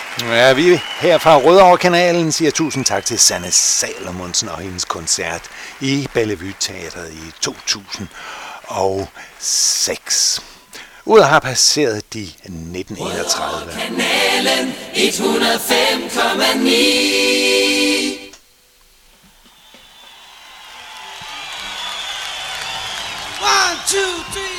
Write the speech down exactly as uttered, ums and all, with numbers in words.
Ja, vi her fra Rødovre-kanalen siger tusind tak til Sanne Salomonsen og hendes koncert i Bellevue Teatret i to tusind og seks. Ud har passeret de nitten enogtredive. Kanalen et hundrede og fem komma ni